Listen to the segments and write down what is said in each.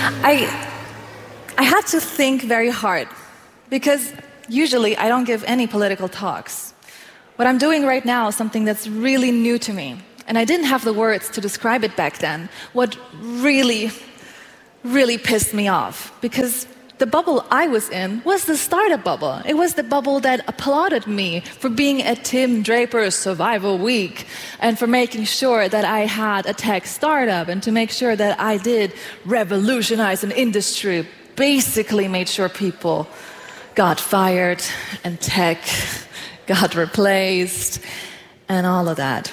I had to think very hard because usually I don't give any political talks. What I'm doing right now is something that's really new to me, and I didn't have the words to describe it back then. What really pissed me off, because the bubble I was in was the startup bubble. It was the bubble that applauded me for being at Tim Draper's Survival Week and for making sure that I had a tech startup and to make sure that I did revolutionize an industry, basically made sure people got fired and tech got replaced and all of that.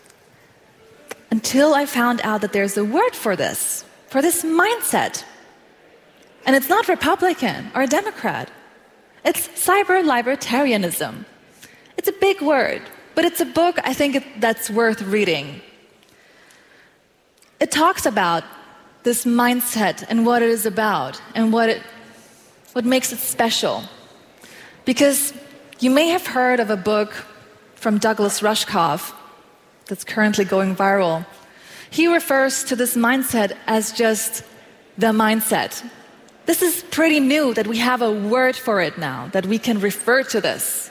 Until I found out that there's a word for this mindset. And it's not Republican or Democrat. It's cyber-libertarianism. It's a big word, but it's a book I think that's worth reading. It talks about this mindset and what it is about and what makes it special. Because you may have heard of a book from Douglas Rushkoff that's currently going viral. He refers to this mindset as just the mindset. This is pretty new that we have a word for it now, that we can refer to this.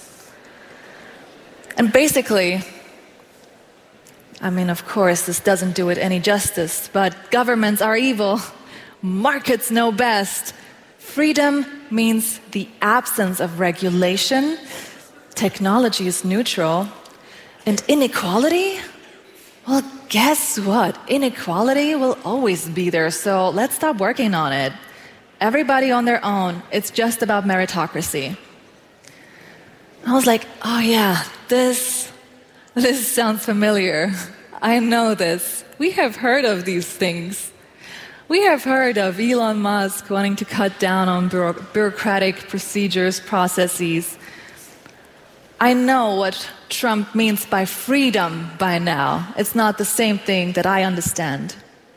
And basically, I mean, of course, this doesn't do it any justice, but governments are evil, markets know best. Freedom means the absence of regulation, technology is neutral, and inequality? Well, guess what? Inequality will always be there, so let's stop working on it. Everybody on their own. It's just about meritocracy. I was like, oh yeah, this sounds familiar. I know this. We have heard of these things. We have heard of Elon Musk wanting to cut down on bureaucratic procedures, processes. I know what Trump means by freedom by now. It's not the same thing that I understand.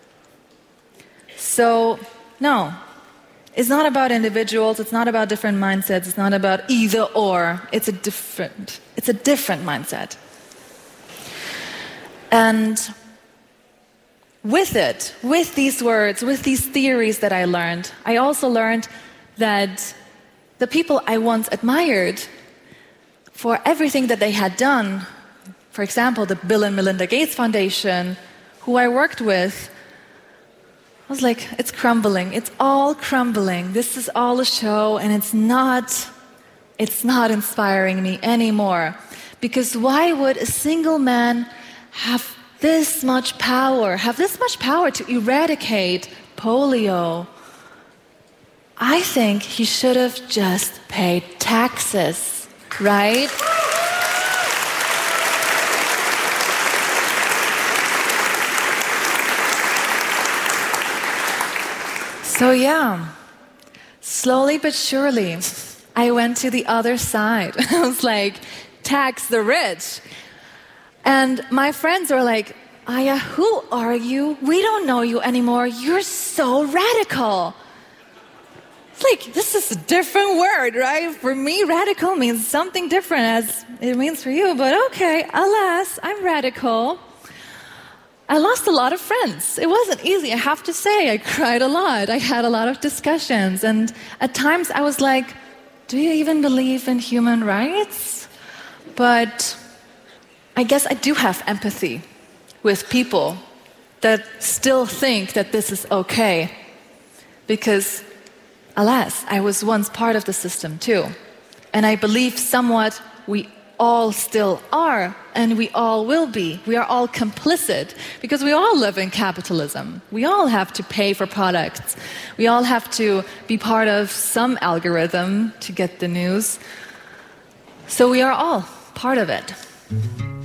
So, no. It's not about individuals, it's not about different mindsets, it's not about either or. It's a different mindset. And with these words, with these theories that I learned, I also learned that the people I once admired for everything that they had done, for example, the Bill and Melinda Gates Foundation, who I worked with, I was like, it's crumbling. It's all crumbling. This is all a show, and it's not inspiring me anymore. Because why would a single man have this much power to eradicate polio? I think he should have just paid taxes, right? So yeah, slowly but surely, I went to the other side. I was like, tax the rich. And my friends were like, Aya, who are you? We don't know you anymore. You're so radical. It's like, this is a different word, right? For me, radical means something different as it means for you. But okay, alas, I'm radical. I lost a lot of friends. It wasn't easy, I have to say. I cried a lot. I had a lot of discussions. And at times I was like, do you even believe in human rights? But I guess I do have empathy with people that still think that this is okay. Because, alas, I was once part of the system too. And I believe somewhat we all still are, and we all will be. We are all complicit because we all live in capitalism. We all have to pay for products. We all have to be part of some algorithm to get the news. So we are all part of it.